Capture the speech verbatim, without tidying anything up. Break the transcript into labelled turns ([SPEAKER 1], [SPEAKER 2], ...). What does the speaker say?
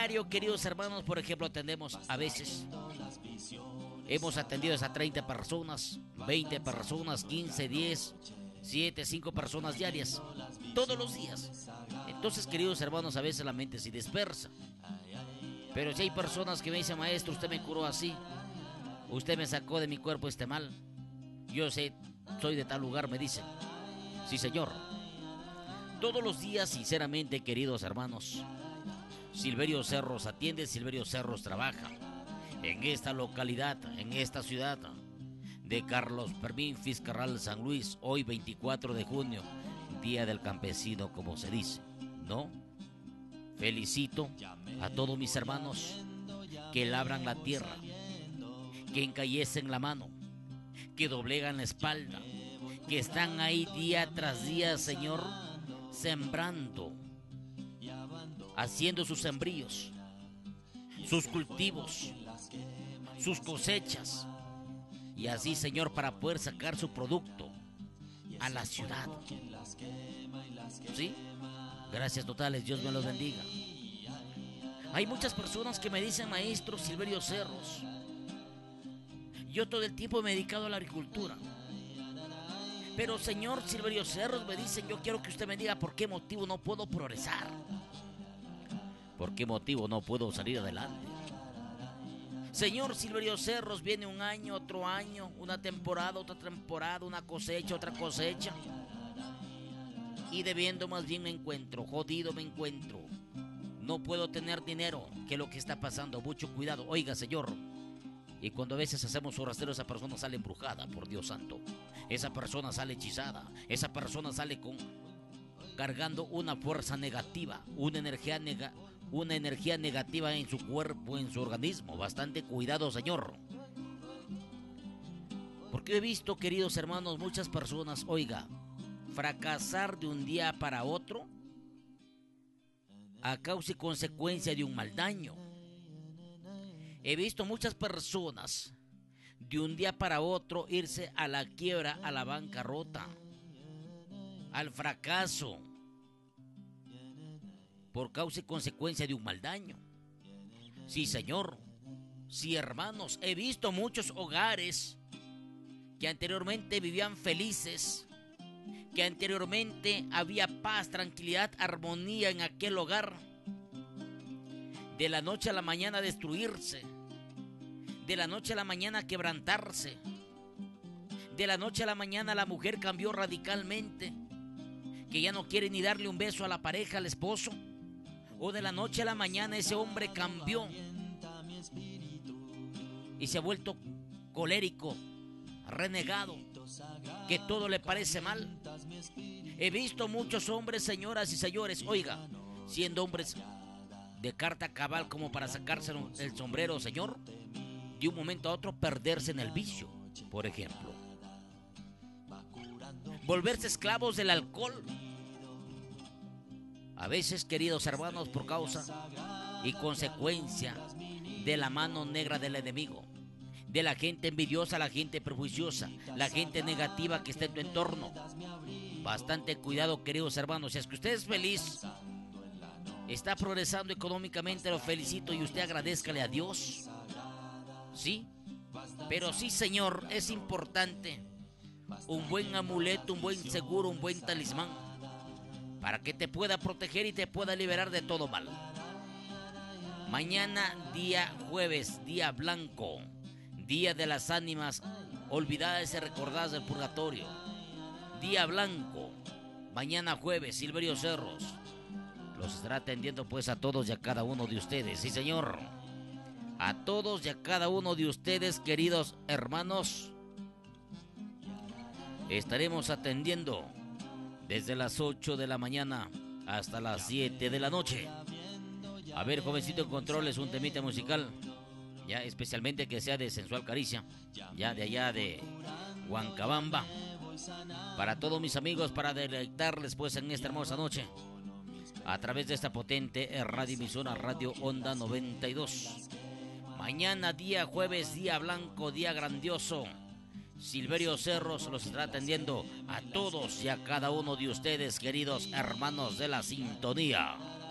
[SPEAKER 1] diario, queridos hermanos, por ejemplo, atendemos a veces, hemos atendido a treinta personas, veinte personas, quince, diez, siete, cinco personas diarias, todos los días. Entonces, queridos hermanos, a veces la mente se dispersa. Pero si hay personas que me dicen, maestro, usted me curó así, usted me sacó de mi cuerpo este mal, yo sé, soy de tal lugar, me dicen. Sí, señor. Todos los días, sinceramente, queridos hermanos, Silverio Cerros atiende, Silverio Cerros trabaja en esta localidad, en esta ciudad de Carlos Fermín Fiscarral, San Luis, hoy veinticuatro de junio, Día del Campesino, como se dice, ¿no? Felicito a todos mis hermanos que labran la tierra, que encallecen la mano, que doblegan la espalda, que están ahí día tras día, Señor, sembrando, haciendo sus sembríos, sus cultivos, sus cosechas, y así, Señor, para poder sacar su producto a la ciudad. ¿Sí? Gracias totales, Dios me los bendiga. Hay muchas personas que me dicen, maestro Silverio Cerros, yo todo el tiempo me he dedicado a la agricultura, pero señor Silverio Cerros, me dicen, yo quiero que usted me diga por qué motivo no puedo progresar, por qué motivo no puedo salir adelante. Señor Silverio Cerros, viene un año, otro año, una temporada, otra temporada, una cosecha, otra cosecha, y debiendo más bien me encuentro, jodido me encuentro, no puedo tener dinero. ¿Qué es lo que está pasando? Mucho cuidado, oiga, señor. Y cuando a veces hacemos su rastreo, esa persona sale embrujada, por Dios santo. Esa persona sale hechizada, esa persona sale con cargando una fuerza negativa, una energía nega, una energía negativa en su cuerpo, en su organismo. Bastante cuidado, señor. Porque he visto, queridos hermanos, muchas personas, oiga, fracasar de un día para otro a causa y consecuencia de un mal daño. He visto muchas personas de un día para otro irse a la quiebra, a la bancarrota, al fracaso, por causa y consecuencia de un mal daño. Sí, señor. Sí, hermanos, he visto muchos hogares que anteriormente vivían felices, que anteriormente había paz, tranquilidad, armonía en aquel hogar, de la noche a la mañana destruirse, de la noche a la mañana quebrantarse, de la noche a la mañana la mujer cambió radicalmente, que ya no quiere ni darle un beso a la pareja, al esposo, o de la noche a la mañana ese hombre cambió y se ha vuelto colérico, renegado, que todo le parece mal. He visto muchos hombres, señoras y señores, oiga, siendo hombres de carta cabal como para sacarse el sombrero, señor, de un momento a otro perderse en el vicio, por ejemplo, volverse esclavos del alcohol. A veces, queridos hermanos, por causa y consecuencia de la mano negra del enemigo, de la gente envidiosa, la gente prejuiciosa, la gente negativa que está en tu entorno. Bastante cuidado, queridos hermanos. Si es que usted es feliz, está progresando económicamente, lo felicito y usted agradézcale a Dios. Sí, pero sí, señor, es importante un buen amuleto, un buen seguro, un buen talismán, para que te pueda proteger y te pueda liberar de todo mal. Mañana, día jueves, día blanco, día de las ánimas olvidadas y recordadas del purgatorio. Día blanco, mañana jueves, Silverio Cerros los estará atendiendo pues a todos y a cada uno de ustedes. Sí, señor, a todos y a cada uno de ustedes, queridos hermanos, estaremos atendiendo desde las ocho de la mañana hasta las siete de la noche. A ver, jovencito en controles, un temita musical, ya especialmente que sea de Sensual Caricia, ya de allá de Huancabamba, para todos mis amigos, para deleitarles pues en esta hermosa noche a través de esta potente radioemisora Radio Onda noventa y dos. Mañana, día jueves, día blanco, día grandioso, Silverio Cerros los estará atendiendo a todos y a cada uno de ustedes, queridos hermanos de la sintonía.